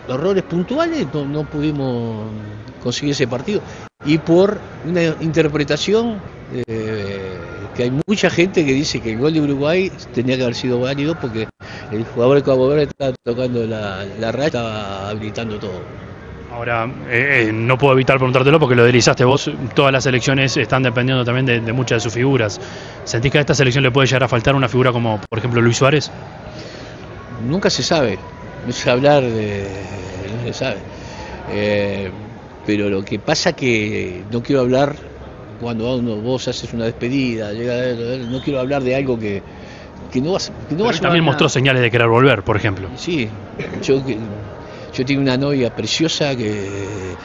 errores puntuales no pudimos conseguir ese partido. Y por una interpretación que hay mucha gente que dice que el gol de Uruguay tenía que haber sido válido porque el jugador de Cabo Verde estaba tocando la raya, estaba habilitando todo. Ahora, no puedo evitar preguntártelo porque lo deslizaste vos. Todas las selecciones están dependiendo también de muchas de sus figuras. ¿Sentís que a esta selección le puede llegar a faltar una figura como, por ejemplo, Luis Suárez? Nunca se sabe, no se hablar no se sabe. Pero lo que pasa que no quiero hablar cuando vos haces una despedida, no quiero hablar de algo que no va a también mostró señales de querer volver, por ejemplo. Sí, yo tengo una novia preciosa que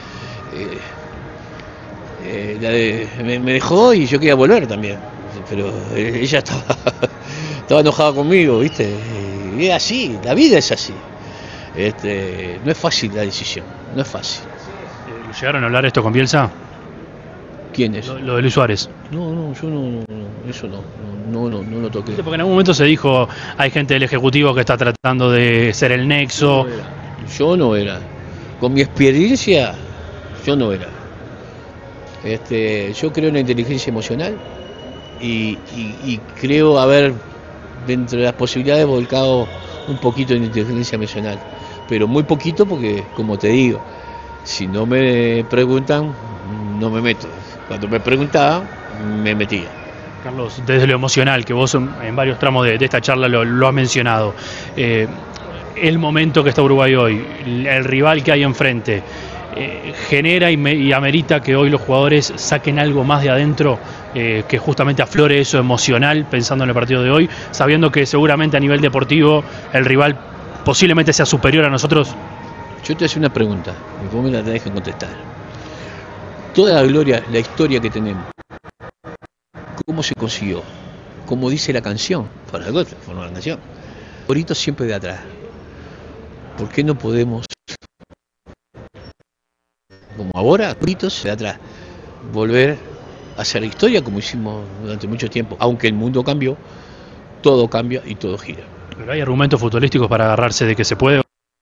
me dejó y yo quería volver también, pero ella estaba enojada conmigo, ¿viste? Y es así, la vida es así. No es fácil la decisión, no es fácil. ¿Llegaron a hablar esto con Bielsa? ¿Quién es? Lo de Luis Suárez. No, yo no, eso no lo toqué. Porque en algún momento se dijo, hay gente del Ejecutivo que está tratando de ser el nexo. Yo no era. Con mi experiencia, yo no era. Yo creo en la inteligencia emocional y creo haber, dentro de las posibilidades, volcado un poquito en inteligencia emocional. Pero muy poquito porque, como te digo, si no me preguntan, no me meto. Cuando me preguntaban, me metía. Carlos, desde lo emocional, que vos en varios tramos de esta charla lo has mencionado, el momento que está Uruguay hoy, el rival que hay enfrente, genera y amerita que hoy los jugadores saquen algo más de adentro, que justamente aflore eso emocional, pensando en el partido de hoy, sabiendo que seguramente a nivel deportivo el rival posiblemente sea superior a nosotros. Yo te hago una pregunta, y vos me la tenés que contestar. Toda la gloria, la historia que tenemos, ¿cómo se consiguió? Como dice la canción, por algo formó la canción. Favorito siempre de atrás. ¿Por qué no podemos, como ahora, favoritos de atrás, volver a hacer historia como hicimos durante mucho tiempo? Aunque el mundo cambió, todo cambia y todo gira. Pero hay argumentos futbolísticos para agarrarse de que se puede.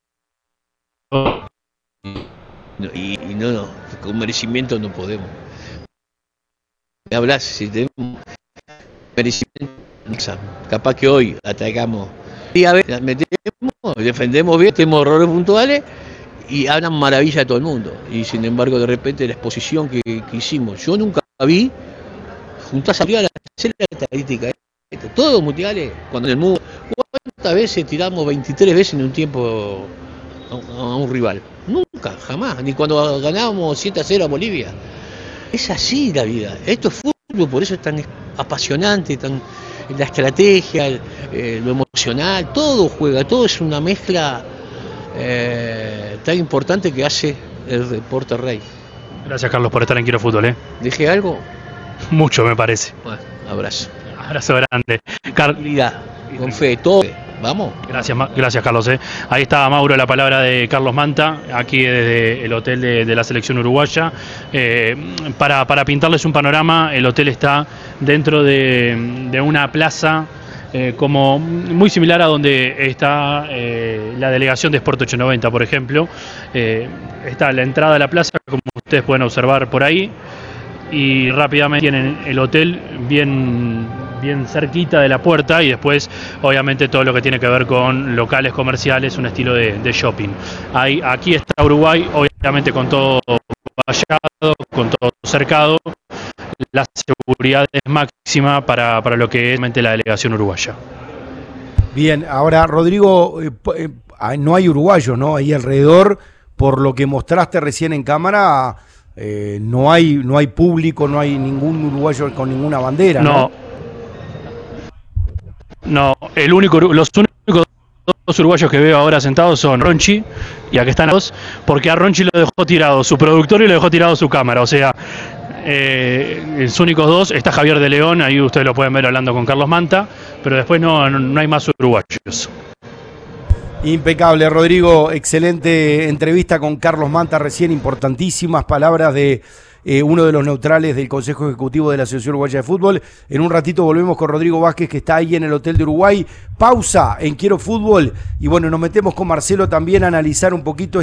No, con merecimiento no podemos. Me hablas, si tenemos merecimiento, capaz que hoy atacamos y a ver, metemos, defendemos bien, tenemos errores puntuales y hablan maravilla de todo el mundo. Y sin embargo, de repente, la exposición que hicimos, yo nunca vi, juntás arriba la estadística, todos los mundiales, cuando en el mundo, ¿cuántas veces tiramos 23 veces en un tiempo a un rival? Nunca, jamás, ni cuando ganábamos 7-0 a Bolivia. Es así la vida, esto es fútbol, por eso es tan apasionante, la estrategia, lo emocional, todo juega, todo es una mezcla tan importante que hace el deporte rey. Gracias, Carlos, por estar en Quiero Fútbol. ¿Dije algo? Mucho, me parece. Bueno, abrazo. Abrazo grande. Con fe, todo. Vamos. Gracias, Carlos. Ahí estaba Mauro, la palabra de Carlos Manta, aquí desde el hotel de la selección uruguaya. Para pintarles un panorama, el hotel está dentro de una plaza como muy similar a donde está la delegación de Sport 890, por ejemplo. Está la entrada de la plaza, como ustedes pueden observar por ahí, y rápidamente tienen el hotel bien cerquita de la puerta y después obviamente todo lo que tiene que ver con locales comerciales, un estilo de shopping. Aquí está Uruguay, obviamente con todo vallado, con todo cercado. La seguridad es máxima para lo que es la delegación uruguaya. Bien, ahora Rodrigo, no hay uruguayos, ¿no? Ahí alrededor, por lo que mostraste recién en cámara, no hay público, no hay ningún uruguayo con ninguna bandera, ¿no? No, los únicos dos uruguayos que veo ahora sentados son Ronchi, y aquí están dos, porque a Ronchi lo dejó tirado su productor y lo dejó tirado su cámara, o sea, los únicos dos, está Javier de León, ahí ustedes lo pueden ver hablando con Carlos Manta, pero después no hay más uruguayos. Impecable, Rodrigo, excelente entrevista con Carlos Manta recién, importantísimas palabras de uno de los neutrales del Consejo Ejecutivo de la Asociación Uruguaya de Fútbol. En un ratito volvemos con Rodrigo Vázquez, que está ahí en el Hotel de Uruguay. Pausa en Quiero Fútbol y bueno, nos metemos con Marcelo también a analizar un poquito